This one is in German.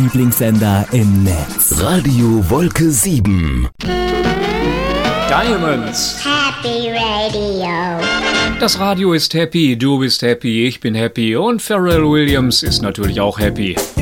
Lieblingssender im Netz. Radio Wolke 7. Diamonds. Happy Radio. Das Radio ist happy, du bist happy, ich bin happy und Pharrell Williams ist natürlich auch happy.